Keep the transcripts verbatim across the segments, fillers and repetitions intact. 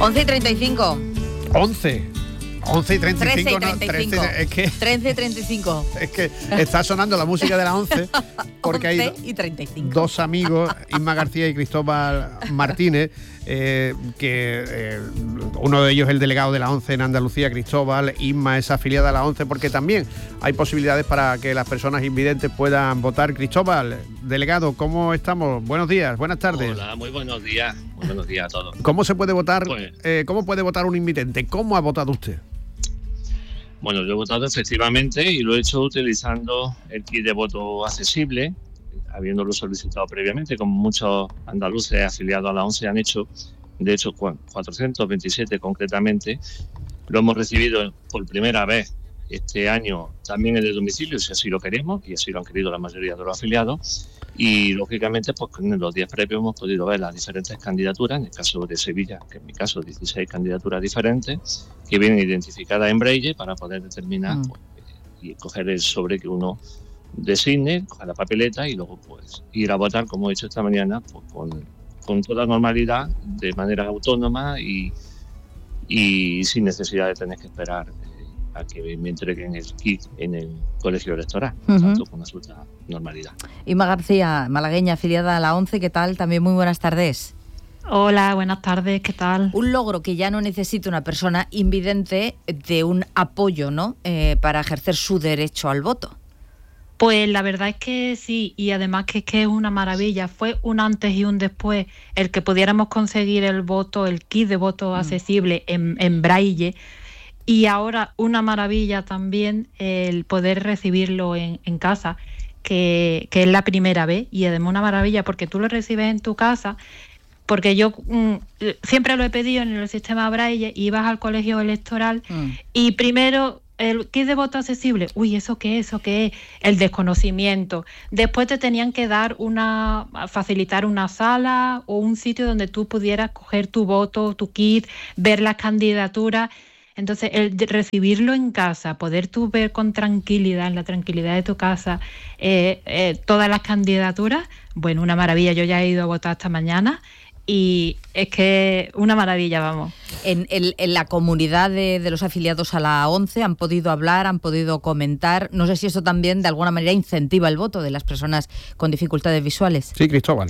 once y treinta y cinco. once. once y treinta y cinco, trece y treinta y cinco. no, trece, es que, trece y treinta y cinco. es que está sonando la música de las once, porque hay once y treinta y cinco. dos amigos, Inma García y Cristóbal Martínez, eh, que eh, uno de ellos es el delegado de la ONCE en Andalucía, Cristóbal. Inma es afiliada a la ONCE, porque también hay posibilidades para que las personas invidentes puedan votar. Cristóbal, delegado, ¿cómo estamos? Buenos días, buenas tardes. Hola, muy buenos días, muy buenos días a todos. ¿Cómo se puede votar? Pues, eh, ¿Cómo puede votar un invidente? ¿Cómo ha votado usted? Bueno, yo he votado efectivamente y lo he hecho utilizando el kit de voto accesible, habiéndolo solicitado previamente, como muchos andaluces afiliados a la ONCE han hecho. De hecho, cuatrocientos veintisiete concretamente, lo hemos recibido por primera vez este año también en el domicilio, si así lo queremos, y así lo han querido la mayoría de los afiliados. Y lógicamente, pues en los días previos hemos podido ver las diferentes candidaturas, en el caso de Sevilla, que en mi caso dieciséis candidaturas diferentes, que vienen identificadas en braille para poder determinar mm. pues, y coger el sobre que uno designe, coger la papeleta y luego pues ir a votar, como he hecho esta mañana, pues con, con toda normalidad, de manera autónoma y, y sin necesidad de tener que esperar a que me entreguen el kit en el colegio electoral, uh-huh. tanto con absoluta normalidad. Inma García, malagueña, afiliada a la ONCE, ¿qué tal? También muy buenas tardes. Hola, buenas tardes, ¿qué tal? Un logro que ya no necesita una persona invidente de un apoyo, ¿no?, eh, para ejercer su derecho al voto. Pues la verdad es que sí, y además que es que es una maravilla. Fue un antes y un después el que pudiéramos conseguir el voto, el kit de voto mm. accesible en, en braille. Y ahora una maravilla también el poder recibirlo en, en casa, que, que es la primera vez, y además una maravilla porque tú lo recibes en tu casa, porque yo mm, siempre lo he pedido en el sistema braille, y ibas al colegio electoral mm. y primero el kit de voto accesible, uy, ¿eso qué es? ¿Eso qué es? El desconocimiento. Después te tenían que dar una, facilitar una sala o un sitio donde tú pudieras coger tu voto, tu kit, ver las candidaturas. Entonces, el recibirlo en casa, poder tú ver con tranquilidad, en la tranquilidad de tu casa, eh, eh, todas las candidaturas, bueno, una maravilla. Yo ya he ido a votar esta mañana y es que una maravilla, vamos. En, en, en la comunidad de, de los afiliados a la ONCE han podido hablar, han podido comentar. No sé si eso también de alguna manera incentiva el voto de las personas con dificultades visuales. Sí, Cristóbal.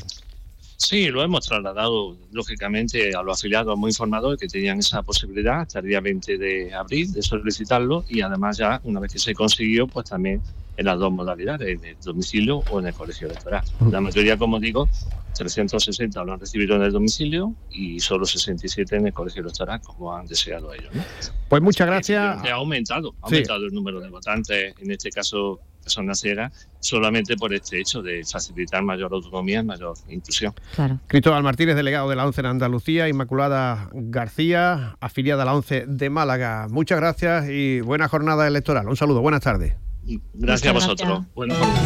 Sí, lo hemos trasladado, lógicamente, a los afiliados muy informados que tenían esa posibilidad hasta el día veinte de abril de solicitarlo, y además ya, una vez que se consiguió, pues también en las dos modalidades, en el domicilio o en el colegio electoral. La mayoría, como digo, trescientos sesenta lo han recibido en el domicilio y solo sesenta y siete en el colegio electoral, como han deseado ellos, ¿no? Pues muchas gracias. Ha aumentado, ha sí. aumentado el número de votantes, en este caso personas ciegas, solamente por este hecho de facilitar mayor autonomía, mayor inclusión. Claro. Cristóbal Martínez, delegado de la ONCE en Andalucía, Inmaculada García, afiliada a la ONCE de Málaga. Muchas gracias y buena jornada electoral. Un saludo, buenas tardes. Gracias a vosotros. Buenas tardes.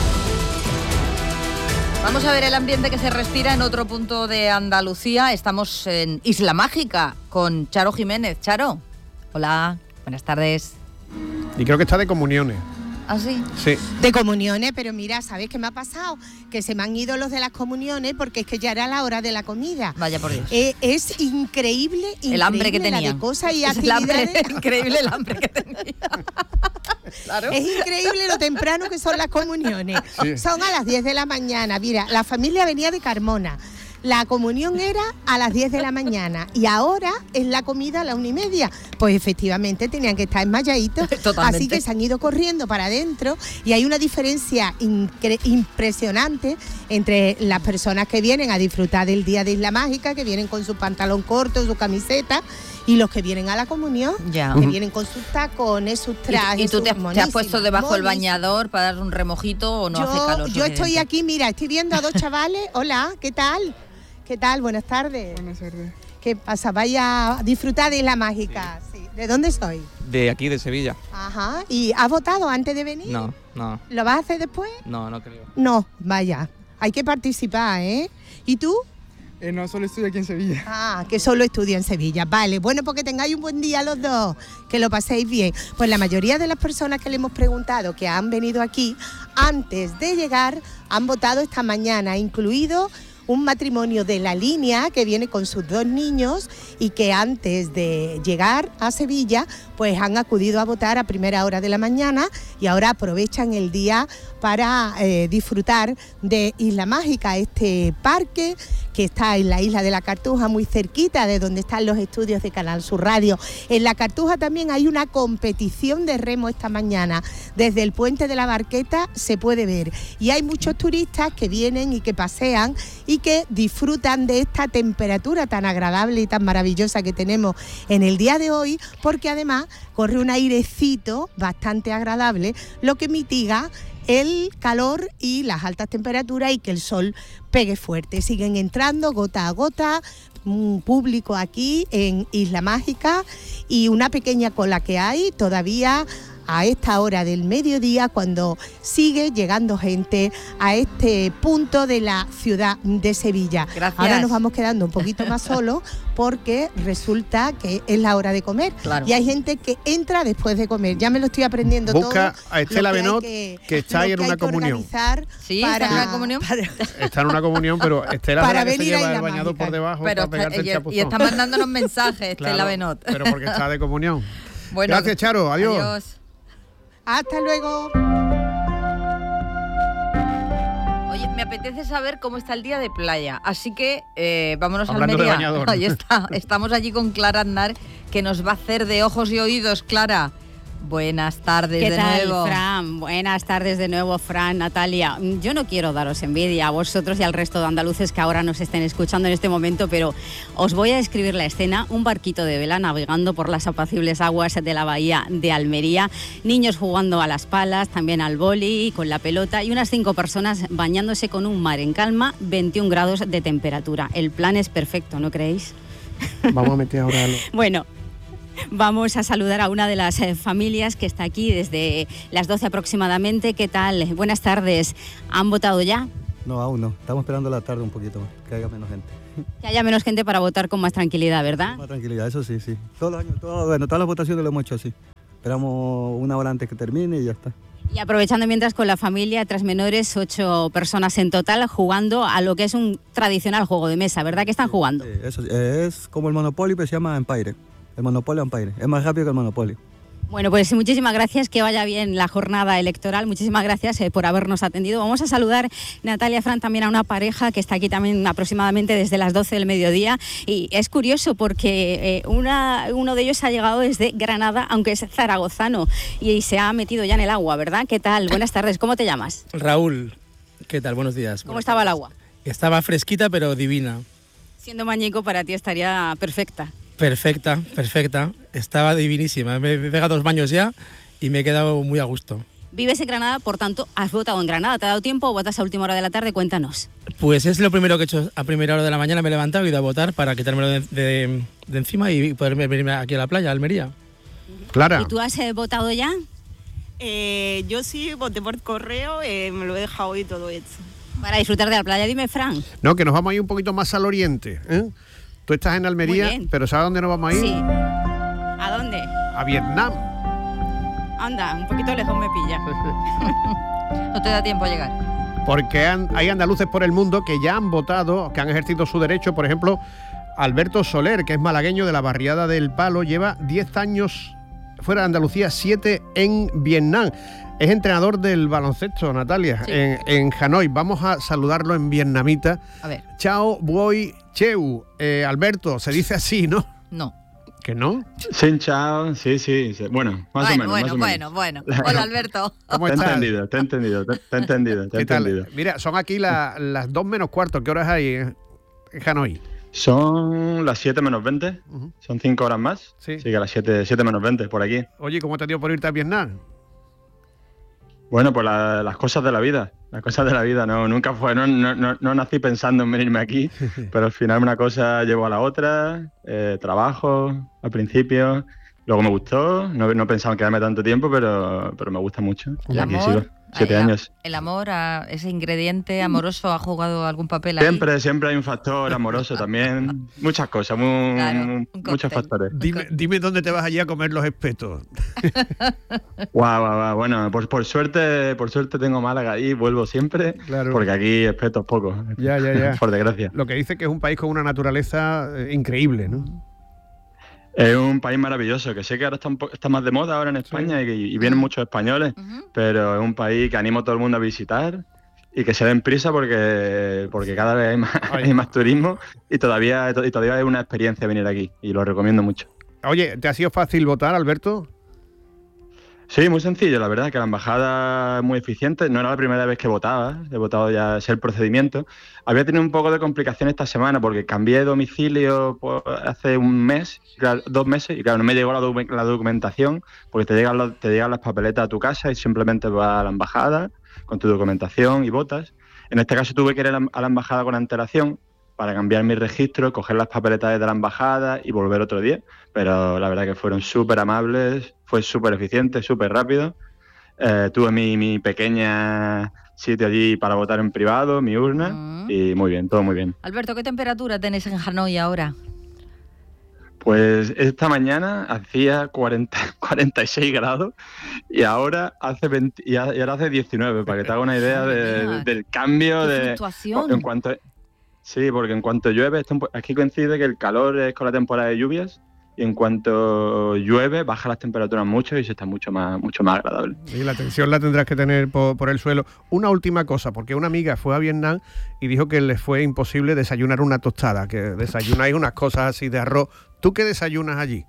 Vamos a ver el ambiente que se respira en otro punto de Andalucía. Estamos en Isla Mágica con Charo Jiménez. Charo, hola, buenas tardes. Y creo que está de comuniones. ¿Ah, sí? Sí. De comuniones, pero mira, ¿sabes qué me ha pasado? Que se me han ido los de las comuniones porque es que ya era la hora de la comida. Vaya por Dios. Eh, es increíble, increíble el hambre que tenía. La de cosas y es actividades. El hambre, increíble el hambre que tenía. Claro. Es increíble lo temprano que son las comuniones. Sí. Son a las diez de la mañana. Mira, la familia venía de Carmona. La comunión era a las diez de la mañana y ahora es la comida a la una y media. Pues efectivamente tenían que estar enmayaditos. Totalmente. Así que se han ido corriendo para adentro y hay una diferencia incre- impresionante entre las personas que vienen a disfrutar del día de Isla Mágica, que vienen con su pantalón corto, su camiseta, y los que vienen a la comunión, ya. que vienen con sus tacones, sus trajes. ¿Y, y tú te has, te has puesto debajo del bañador para dar un remojito o no yo, hace calor? Yo estoy aquí, mira, estoy viendo a dos chavales. Hola, ¿qué tal? ¿Qué tal? Buenas tardes. Buenas tardes. ¿Qué pasa? Vaya a disfrutar de Isla Mágica. Sí. Sí. ¿De dónde soy? De aquí, de Sevilla. Ajá. ¿Y has votado antes de venir? No, no. ¿Lo vas a hacer después? No, no creo. No, vaya. Hay que participar, ¿eh? ¿Y tú? Eh, no, solo estudio aquí en Sevilla. Ah, que solo estudio en Sevilla. Vale, bueno, pues que tengáis un buen día los dos, que lo paséis bien. Pues la mayoría de las personas que le hemos preguntado que han venido aquí, antes de llegar, han votado esta mañana, incluido un matrimonio de la línea que viene con sus dos niños y que antes de llegar a Sevilla pues han acudido a votar a primera hora de la mañana y ahora aprovechan el día para eh, disfrutar de Isla Mágica, este parque que está en la isla de la Cartuja, muy cerquita de donde están los estudios de Canal Sur Radio. En la Cartuja también hay una competición de remo esta mañana. Desde el puente de la Barqueta se puede ver. Y hay muchos turistas que vienen y que pasean y que disfrutan de esta temperatura tan agradable y tan maravillosa que tenemos en el día de hoy, porque además corre un airecito bastante agradable, lo que mitiga el calor y las altas temperaturas y que el sol pegue fuerte. Siguen entrando gota a gota un público aquí en Isla Mágica y una pequeña cola que hay todavía a esta hora del mediodía, cuando sigue llegando gente a este punto de la ciudad de Sevilla. Gracias. Ahora nos vamos quedando un poquito más solos porque resulta que es la hora de comer. Claro. Y hay gente que entra después de comer. Ya me lo estoy aprendiendo Busca todo. a Estela lo que Benot, que, que está ahí lo en que una hay que comunión. organizar Sí, para, está en una comunión. para- Está en una comunión, pero Estela Para ¿verdad que se venir a lleva Isla el bañador Mágica. por debajo Pero para está, pegarse el y, chapuzón. y está mandándonos mensajes, Claro, Estela Benot. pero porque está de comunión. Bueno, Gracias, Charo. Adiós. Adiós. Hasta luego. Oye, me apetece saber cómo está el día de playa, así que eh, vámonos Hablando a de Almería. bañador. Ahí está, estamos allí con Clara Aznar, que nos va a hacer de ojos y oídos. Clara, buenas tardes ¿Qué de tal, nuevo. Fran? Buenas tardes de nuevo, Fran, Natalia. Yo no quiero daros envidia a vosotros y al resto de andaluces que ahora nos estén escuchando en este momento, pero os voy a describir la escena: un barquito de vela navegando por las apacibles aguas de la bahía de Almería, niños jugando a las palas, también al boli, con la pelota, y unas cinco personas bañándose con un mar en calma, veintiún grados de temperatura. El plan es perfecto, ¿no creéis? Vamos a meter ahora... Lo... Bueno, vamos a saludar a una de las eh, familias que está aquí desde las doce aproximadamente. ¿Qué tal? Buenas tardes. ¿Han votado ya? No, aún no. Estamos esperando la tarde un poquito más, que haya menos gente. Que haya menos gente para votar con más tranquilidad, ¿verdad? Más tranquilidad, eso sí, sí. Todos los años, todo, bueno, todas las votaciones lo hemos hecho así. Esperamos una hora antes que termine y ya está. Y aprovechando mientras con la familia, tres menores, ocho personas en total, jugando a lo que es un tradicional juego de mesa, ¿verdad? ¿Qué están jugando? Sí, eso sí, es como el Monopoly, pero se llama Empire. El Monopoly Empire. Es más rápido que el Monopoly. Bueno, pues muchísimas gracias, que vaya bien la jornada electoral, muchísimas gracias eh, por habernos atendido. Vamos a saludar, Natalia, Fran, también a una pareja que está aquí también aproximadamente desde las doce del mediodía, y es curioso porque eh, una, uno de ellos ha llegado desde Granada, aunque es zaragozano, y, y se ha metido ya en el agua, ¿verdad? ¿Qué tal? Buenas tardes, ¿cómo te llamas? Raúl, ¿qué tal? Buenos días. ¿Cómo estaba el agua? Estaba fresquita, pero divina. Siendo mañico para ti estaría perfecta. Perfecta, perfecta. Estaba divinísima. Me he pegado dos baños ya y me he quedado muy a gusto. Vives en Granada, por tanto, has votado en Granada. ¿Te ha dado tiempo o votas a última hora de la tarde? Cuéntanos. Pues es lo primero que he hecho. A primera hora de la mañana me he levantado y he ido a votar para quitármelo de, de, de encima y poder venirme aquí a la playa, a Almería. Clara. ¿Y tú has eh, votado ya? Eh, yo sí voté por correo, eh, me lo he dejado hoy todo hecho. Para disfrutar de la playa. Dime, Fran. No, que nos vamos a ir un poquito más al oriente, ¿eh? Tú estás en Almería, Muy bien. pero ¿sabes dónde nos vamos a ir? Sí. ¿A dónde? A Vietnam. Anda, un poquito lejos me pilla. No te da tiempo a llegar. Porque han- hay andaluces por el mundo que ya han votado, que han ejercido su derecho. Por ejemplo, Alberto Soler, que es malagueño de la barriada del Palo, lleva diez años fuera de Andalucía, siete en Vietnam. Es entrenador del baloncesto, Natalia, Sí. en, en Hanoi. Vamos a saludarlo en vietnamita. A ver, Chao, Boi Cheu. Eh, Alberto, se dice así, ¿no? no. ¿Que no? Xin chao, sí, sí, sí. Bueno, más bueno, o menos. bueno, más o menos. bueno, bueno. Hola, Alberto. ¿Cómo Te he estás? entendido, te he entendido, te, te he entendido, te he ¿Qué tal? entendido. Mira, son aquí la- las dos menos cuarto. ¿Qué horas hay en en Hanoi? Son las siete menos veinte, Ujú. son cinco horas más. Sí. Sí, que a las siete, siete menos veinte, por aquí. Oye, ¿cómo te dio por irte a Vietnam? Bueno, pues la- las cosas de la vida, las cosas de la vida, no, nunca fue, no, no, no, no nací pensando en venirme aquí, pero al final una cosa llevó a la otra, eh, trabajo al principio, luego me gustó, no, no pensaba en quedarme tanto tiempo, pero, pero me gusta mucho. y El aquí amor, sigo. siete Ahí, años. El amor, a ese ingrediente amoroso, ¿ha jugado algún papel ahí? Siempre, siempre hay un factor amoroso también. Muchas cosas, muy, Claro, muchos factores. Dime, dime dónde te vas allí a comer los espetos. Guau, guau, guau. Bueno, por, por suerte, por suerte tengo Málaga ahí, vuelvo siempre, Claro. porque aquí espetos pocos. Ya, ya, ya. Por desgracia. Lo que dice que es un país con una naturaleza eh, increíble, ¿no? Es un país maravilloso, que sé que ahora está, un po- está más de moda ahora en España, sí, y, y vienen muchos españoles, uh-huh, pero es un país que animo a todo el mundo a visitar y que se den prisa porque, porque cada vez hay más, hay más turismo y todavía, y todavía es una experiencia venir aquí y lo recomiendo mucho. Oye, ¿te ha sido fácil votar, Alberto? Sí, muy sencillo, la verdad, que la embajada es muy eficiente. No era la primera vez que votaba, he votado ya, sé el procedimiento. Había tenido un poco de complicación esta semana porque cambié de domicilio pues, hace un mes, claro, dos meses, y claro, no me llegó la, docu- la documentación, porque te llegan, los, te llegan las papeletas a tu casa y simplemente vas a la embajada con tu documentación y votas. En este caso tuve que ir a la, a la embajada con antelación para cambiar mi registro, coger las papeletas de la embajada y volver otro día. Pero la verdad que fueron súper amables, fue súper eficiente, súper rápido. Eh, tuve mi, mi pequeña sitio allí para votar en privado, mi urna, mm. y muy bien, todo muy bien. Alberto, ¿qué temperatura tenéis en Hanoi ahora? Pues esta mañana hacía cuarenta, cuarenta y seis grados y ahora hace veinte, y ahora hace diecinueve, para que te haga una idea de, del cambio. ¿Qué de fluctuación? En cuanto Sí, porque en cuanto llueve, aquí coincide que el calor es con la temporada de lluvias y en cuanto llueve baja las temperaturas mucho y se está mucho más, mucho más agradable. Y la tensión la tendrás que tener por, por el suelo. Una última cosa, porque una amiga fue a Vietnam y dijo que le fue imposible desayunar una tostada, que desayunáis unas cosas así de arroz. ¿Tú qué desayunas allí?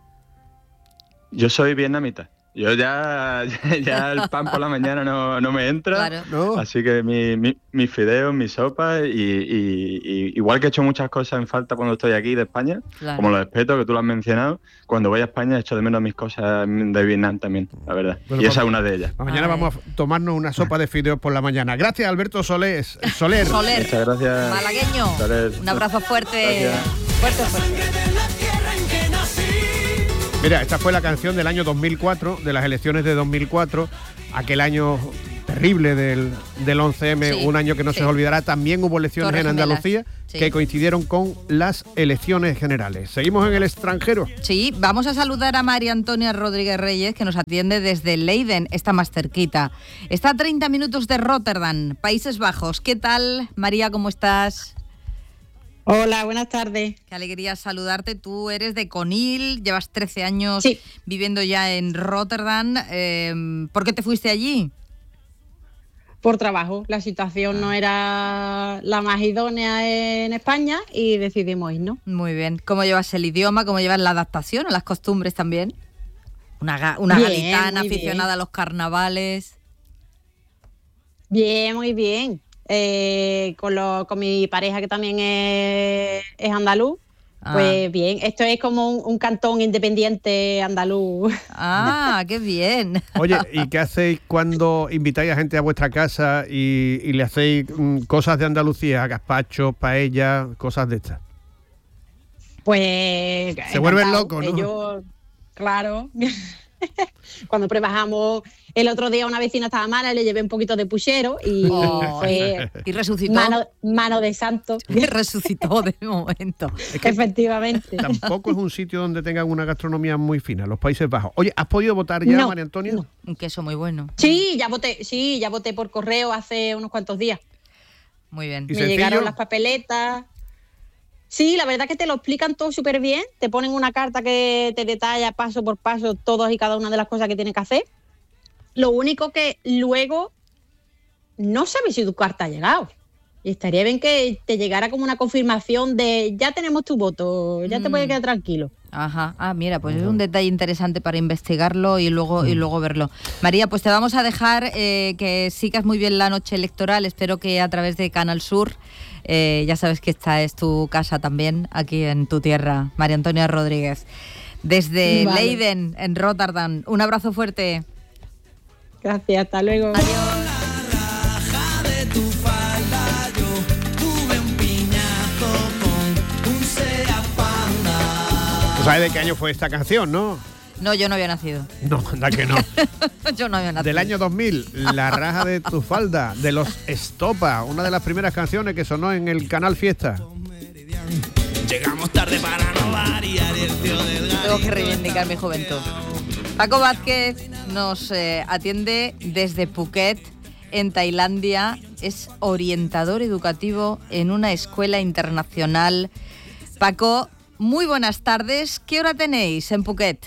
Yo soy vietnamita. Yo ya, ya el pan por la mañana no, no me entra, claro. ¿No? Así que mi, mi, mis fideos, mi sopa, y, y, y igual que he hecho muchas cosas en falta cuando estoy aquí de España, claro, como los espetos que tú lo has mencionado, cuando voy a España echo de menos mis cosas de Vietnam también, la verdad. Bueno, y esa es una de ellas. Mañana Ay. vamos a tomarnos una sopa de fideos por la mañana. Gracias, Alberto Soler. Soler. Soler. Muchas gracias. Malagueño. Soler. Un abrazo fuerte. Gracias. Fuerte, fuerte. Mira, esta fue la canción del año dos mil cuatro, de las elecciones de dos mil cuatro, aquel año terrible del, del once eme, sí, un año que no sí. se olvidará. También hubo elecciones Torres en Andalucía sí. que coincidieron con las elecciones generales. ¿Seguimos en el extranjero? Sí, vamos a saludar a María Antonia Rodríguez Reyes, que nos atiende desde Leiden, está más cerquita. Está a treinta minutos de Rotterdam, Países Bajos. ¿Qué tal, María? ¿Cómo estás? Hola, buenas tardes. Qué alegría saludarte. Tú eres de Conil, llevas trece años sí. viviendo ya en Rotterdam. Eh, ¿Por qué te fuiste allí? Por trabajo. La situación ah. no era la más idónea en España y decidimos irnos. Muy bien. ¿Cómo llevas el idioma? ¿Cómo llevas la adaptación a las costumbres también? Una, una bien, gaditana aficionada bien. a los carnavales. Bien, muy bien. Eh, con, lo, con mi pareja que también es, es andaluz, ah. pues bien, esto es como un, un cantón independiente andaluz. Ah, qué bien. Oye, ¿y qué hacéis cuando invitáis a gente a vuestra casa y, y le hacéis mm, cosas de Andalucía, gazpacho, paella, cosas de estas? Pues... Se vuelven locos, ¿no? Ellos, claro... Cuando trabajamos el otro día, una vecina estaba mala, le llevé un poquito de puchero y oh, fue y resucitó mano, mano de santo y resucitó de momento. Es que efectivamente tampoco es un sitio donde tengan una gastronomía muy fina, los Países Bajos. Oye, ¿has podido votar ya, no, María Antonia? No. Un queso muy bueno. Sí, ya voté, sí, ya voté por correo hace unos cuantos días. Muy bien. Me llegaron las papeletas. Sí, la verdad que te lo explican todo súper bien, te ponen una carta que te detalla paso por paso todas y cada una de las cosas que tienes que hacer. Lo único que luego no sabes si tu carta ha llegado. Y estaría bien que te llegara como una confirmación de ya tenemos tu voto, ya mm. te puedes quedar tranquilo. Ajá, ah, mira, pues es un detalle interesante para investigarlo y luego, mm. y luego verlo. María, pues te vamos a dejar eh, que sigas muy bien la noche electoral, espero que a través de Canal Sur. Eh, ya sabes que esta es tu casa también, aquí en tu tierra, María Antonia Rodríguez. Desde vale. Leiden, en Rotterdam. Un abrazo fuerte. Gracias, hasta luego. Adiós. ¿Sabes de qué año fue esta canción, no? No, yo no había nacido. No, anda que no. Yo no había nacido. Del año dos mil, La raja de tu falda, de los Estopa, una de las primeras canciones que sonó en el canal Fiesta. Llegamos tarde para no variar el tío del Tengo que reivindicar mi juventud. Paco Vázquez nos eh, atiende desde Phuket, en Tailandia. Es orientador educativo en una escuela internacional. Paco, muy buenas tardes. ¿Qué hora tenéis en Phuket?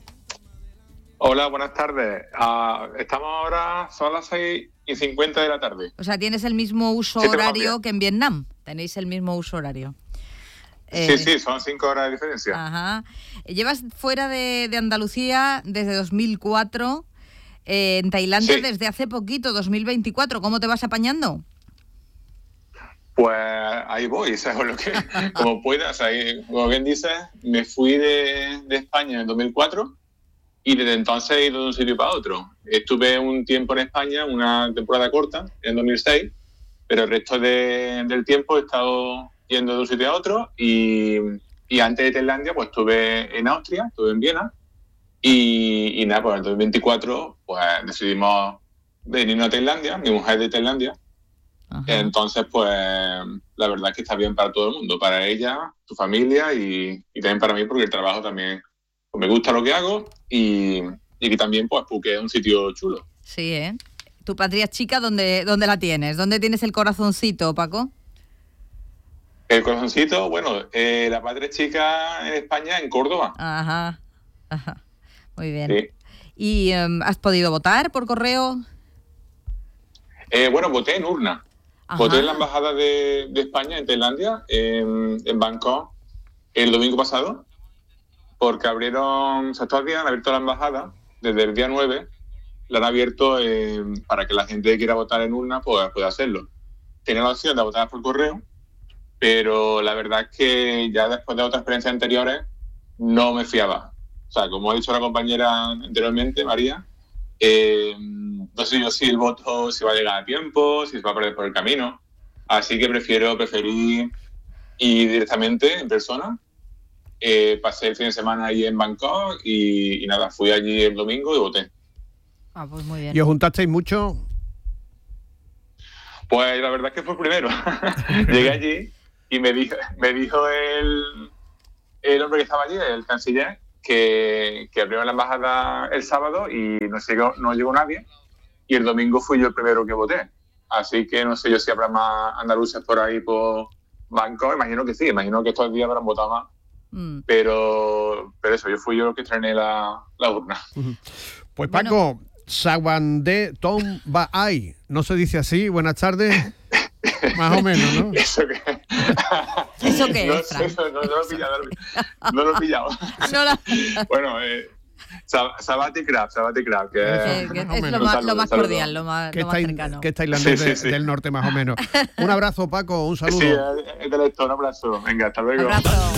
Hola, buenas tardes. Uh, estamos ahora, son las seis y cincuenta de la tarde. O sea, tienes el mismo uso Sí, horario que en Vietnam. Tenéis el mismo uso horario. Sí, Eh, sí, son cinco horas de diferencia. Ajá. Llevas fuera de, de Andalucía desde dos mil cuatro, eh, en Tailandia Sí. desde hace poquito, dos mil veinticuatro. ¿Cómo te vas apañando? Pues ahí voy, ¿sabes? Lo que, como pueda, o sea, ahí, como bien dices, me fui de, de España en dos mil cuatro y desde entonces he ido de un sitio para otro. Estuve un tiempo en España, una temporada corta, en dos mil seis, pero el resto de, del tiempo he estado yendo de un sitio a otro y, y antes de Tailandia pues estuve en Austria, estuve en Viena y, y nada, pues en dos mil veinticuatro pues decidimos venirnos a Tailandia, mi mujer es de Tailandia. Ajá. Entonces pues la verdad es que está bien para todo el mundo, para ella, tu familia y, y también para mí porque el trabajo también pues, me gusta lo que hago y, y que también pues Phuket es un sitio chulo. Sí, ¿eh? Tu patria chica, ¿dónde, dónde la tienes? ¿Dónde tienes el corazoncito, Paco? El corazoncito, bueno, eh, la patria chica en España, en Córdoba. Ajá, ajá. Muy bien. Sí. ¿Y um, has podido votar por correo? Eh, bueno, voté en urna. Ajá. Voté en la embajada de, de España en Tailandia, en, en Bangkok, el domingo pasado, porque abrieron, o sea, todavía han abierto la embajada desde el día nueve, la han abierto eh, para que la gente que quiera votar en urna pues, pueda hacerlo. Tenía la opción de votar por correo, pero la verdad es que ya después de otras experiencias anteriores no me fiaba. O sea, como ha dicho la compañera anteriormente, María, eh, no sé yo si el voto si va a llegar a tiempo, si se va a perder por el camino. Así que prefiero, preferí ir directamente en persona. Eh, pasé el fin de semana ahí en Bangkok y, y nada, fui allí el domingo y voté. Ah, pues muy bien. ¿Y os juntasteis mucho? Pues la verdad es que fue el primero. Llegué allí y me dijo, me dijo el, el hombre que estaba allí, el canciller, que, que abrió la embajada el sábado y no llegó, no llegó nadie. Y el domingo fui yo el primero que voté. Así que no sé yo si habrá más andaluces por ahí por Bangkok. Imagino que sí, imagino que estos días habrán votado más. Mm. Pero, pero eso, yo fui yo el que estrené la, la urna. Pues Paco, bueno. Sawandé Tom Baay, ¿no se dice así? Buenas tardes. Más o menos, ¿no? ¿Eso qué? ¿Eso qué no, es, Fran? Eso, no, no lo he pillado. No lo he pillado. No la... Bueno, eh, Sabati Crab, Sabati Crab, que, eh, que es lo más, saludo, lo más cordial, lo más, lo más cercano. Que es tailandés sí, sí, sí. del norte, más o menos. Un abrazo, Paco, un saludo. Sí, es del esto, un abrazo. Venga, hasta luego.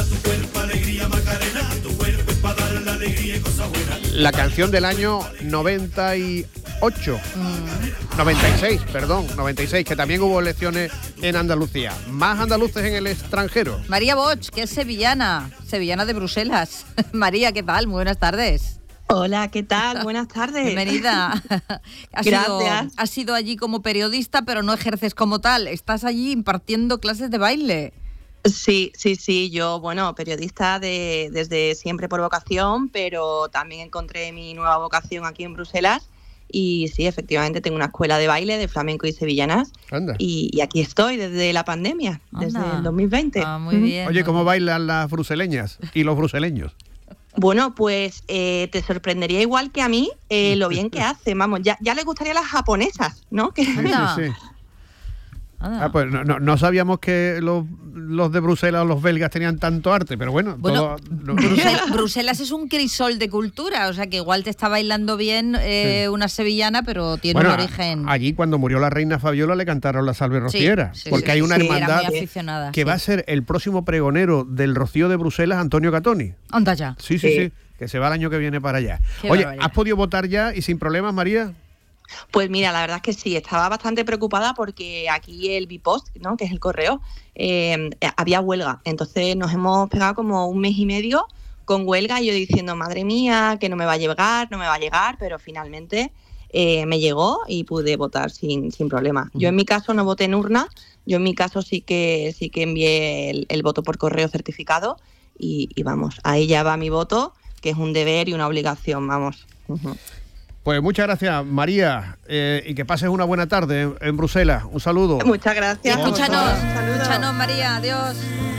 La canción del año noventa y ocho, mm. noventa y seis, perdón, noventa y seis, que también hubo elecciones en Andalucía. Más andaluces en el extranjero. María Boch, que es sevillana, sevillana de Bruselas. María, ¿qué tal? Muy buenas tardes. Hola, ¿qué tal? Buenas tardes. Bienvenida. Has Gracias. Sido, has sido allí como periodista, pero no ejerces como tal. Estás allí impartiendo clases de baile. Sí, sí, sí. Yo, bueno, periodista de, desde siempre por vocación, pero también encontré mi nueva vocación aquí en Bruselas. Y sí, efectivamente tengo una escuela de baile de flamenco y sevillanas. Anda. Y, y aquí estoy desde la pandemia, Anda. desde el dos mil veinte. Ah, muy bien. Oye, ¿cómo bailan las bruseleñas y los bruseleños? Bueno, pues eh, te sorprendería igual que a mí eh, lo bien que hace. Vamos, ya, ya le gustaría a las japonesas, ¿no? Que... Sí, sí, sí. Ah, pues no, no, no sabíamos que los, los de Bruselas o los belgas tenían tanto arte, pero bueno. Bueno, todo, no. Bruselas, Bruselas es un crisol de cultura, o sea que igual te está bailando bien eh, sí. una sevillana, pero tiene bueno, un origen. Allí cuando murió la reina Fabiola le cantaron la Salve Rociera, sí, sí, porque sí, hay una sí, hermandad que sí. va a ser el próximo pregonero del Rocío de Bruselas, Antonio Catoni. Anda ya. Sí, sí, sí, sí, que se va el año que viene para allá. Qué Oye, barbaridad. ¿has podido votar ya y sin problemas, María? Pues mira, la verdad es que sí, estaba bastante preocupada porque aquí el Bipost, ¿no?, que es el correo, eh, había huelga. Entonces nos hemos pegado como un mes y medio con huelga, y yo diciendo, madre mía, que no me va a llegar, no me va a llegar, pero finalmente eh, me llegó y pude votar sin, sin problema. Yo en mi caso no voté en urna, yo en mi caso sí que sí que envié el, el voto por correo certificado y, y vamos, ahí ya va mi voto, que es un deber y una obligación, vamos. Uh-huh. Pues muchas gracias, María, eh, y que pases una buena tarde en, en Bruselas. Un saludo. Muchas gracias. Y escúchanos, escúchanos, María, adiós.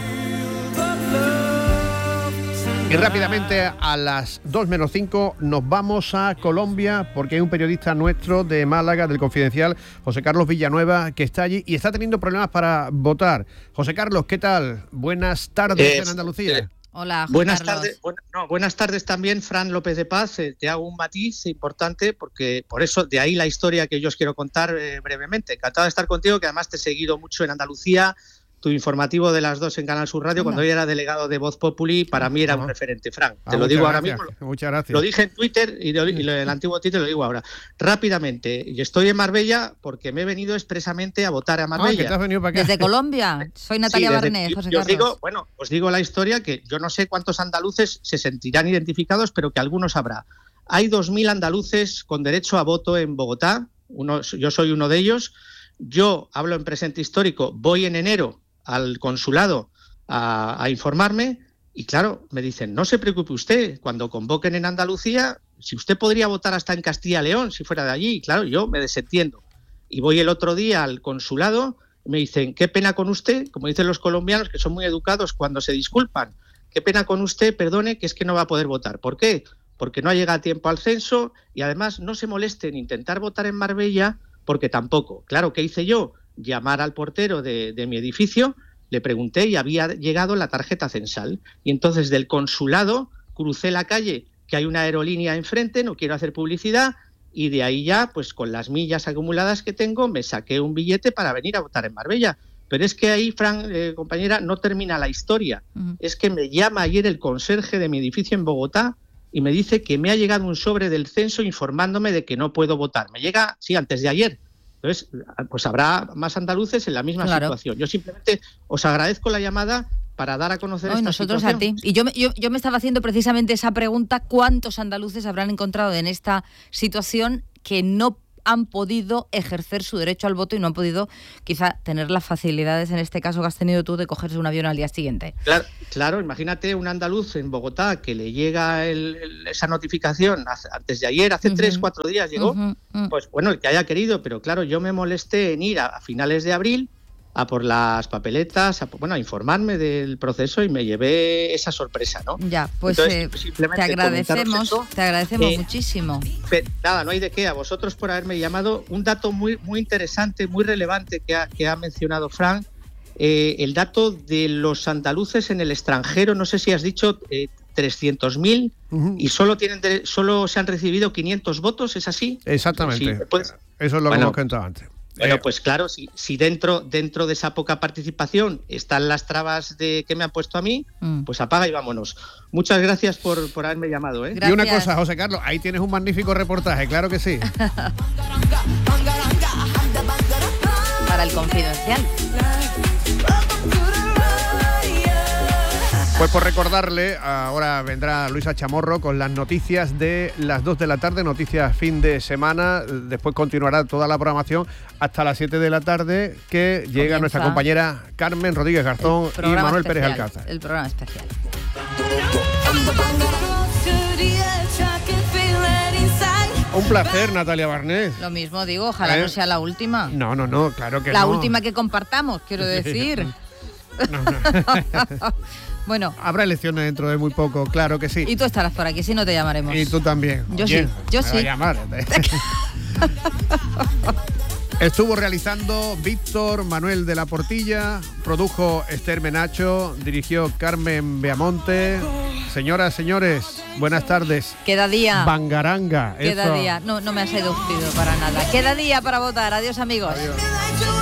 Y rápidamente a las dos menos cinco nos vamos a Colombia porque hay un periodista nuestro de Málaga, del Confidencial, José Carlos Villanueva, que está allí y está teniendo problemas para votar. José Carlos, ¿qué tal? Buenas tardes eh, en Andalucía. Eh, Hola, José buenas Carlos. tardes. Bueno, no, buenas tardes también, Fran López de Paz. Eh, te hago un matiz importante porque por eso de ahí la historia que yo os quiero contar eh, brevemente. Encantado de estar contigo, que además te he seguido mucho en Andalucía. Tu informativo de las dos en Canal Sur Radio, Hola. Cuando yo era delegado de Voz Populi, para mí era un referente, Fran. Te ah, lo digo ahora gracias. mismo. Muchas gracias. Lo dije en Twitter y, lo, y lo, el antiguo Twitter lo digo ahora. Rápidamente, yo estoy en Marbella porque me he venido expresamente a votar a Marbella. Ah, ¿que te has venido para acá? Desde Colombia. Soy Natalia sí, Barnés, José yo Carlos. Os digo, bueno, os digo la historia que yo no sé cuántos andaluces se sentirán identificados, pero que algunos habrá. Hay dos mil andaluces con derecho a voto en Bogotá. Uno, yo soy uno de ellos. Yo hablo en presente histórico. Voy en enero al consulado a, a informarme y claro, me dicen, no se preocupe usted, cuando convoquen en Andalucía, si usted podría votar hasta en Castilla y León, si fuera de allí. Y claro, yo me desentiendo. Y voy el otro día al consulado, me dicen, qué pena con usted, como dicen los colombianos, que son muy educados cuando se disculpan, qué pena con usted, perdone, que es que no va a poder votar. ¿Por qué? Porque no ha llegado a tiempo al censo y además no se moleste en intentar votar en Marbella, porque tampoco. Claro, ¿qué hice yo? Llamar al portero de, de mi edificio, le pregunté y había llegado la tarjeta censal. Y entonces del consulado crucé la calle, que hay una aerolínea enfrente, no quiero hacer publicidad, y de ahí ya, pues con las millas acumuladas que tengo, me saqué un billete para venir a votar en Marbella. Pero es que ahí, Fran, eh, compañera, no termina la historia. Uh-huh. Es que me llama ayer el conserje de mi edificio en Bogotá y me dice que me ha llegado un sobre del censo informándome de que no puedo votar. Me llega, sí, antes de ayer. Entonces, pues habrá más andaluces en la misma claro. situación. Yo simplemente os agradezco la llamada para dar a conocer Hoy esta nosotros situación. a ti. Y yo, yo, yo me estaba haciendo precisamente esa pregunta, ¿cuántos andaluces habrán encontrado en esta situación que no han podido ejercer su derecho al voto y no han podido quizá tener las facilidades, en este caso que has tenido tú, de cogerse un avión al día siguiente? Claro, claro, imagínate un andaluz en Bogotá que le llega el, el, esa notificación antes de ayer, hace uh-huh. tres, cuatro días llegó, uh-huh. Uh-huh. pues bueno, el que haya querido, pero claro, yo me molesté en ir a, a finales de abril a por las papeletas, a, bueno, a informarme del proceso y me llevé esa sorpresa, ¿no? Ya, pues Entonces, eh, te agradecemos, eso, te agradecemos eh, muchísimo. Pero, nada, no hay de qué, a vosotros por haberme llamado. Un dato muy, muy interesante, muy relevante que ha, que ha mencionado Fran, eh, el dato de los andaluces en el extranjero, no sé si has dicho eh, trescientos mil uh-huh. y solo, tienen, solo se han recibido quinientos votos, ¿es así? Exactamente, sí, pues, eso es lo bueno, que hemos contado antes. Bueno, pues claro, si, si dentro, dentro de esa poca participación están las trabas de que me han puesto a mí, mm. pues apaga y vámonos. Muchas gracias por, por haberme llamado. ¿eh? Y una cosa, José Carlos, ahí tienes un magnífico reportaje, claro que sí. Para el Confidencial. Pues por recordarle, ahora vendrá Luisa Chamorro con las noticias de las dos de la tarde, noticias fin de semana. Después continuará toda la programación hasta las siete de la tarde, que llega Comienza nuestra compañera Carmen Rodríguez Garzón y Manuel especial, Pérez Alcázar. El programa especial. Un placer, Natalia Barnés. Lo mismo digo, ojalá ¿Eh? no sea la última. No, no, no, claro que la no. La última que compartamos, quiero decir. No, no. Bueno, habrá elecciones dentro de muy poco, claro que sí. Y tú estarás por aquí, si no te llamaremos. Y tú también. Yo Bien, sí, yo me sí. Va a llamar. Estuvo realizando Víctor Manuel de la Portilla, produjo Esther Menacho, dirigió Carmen Beamonte. Señoras, señores, buenas tardes. Queda día. Bangaranga. Queda eso. día. No, no me ha seducido para nada. Queda día para votar. Adiós, amigos. Adiós.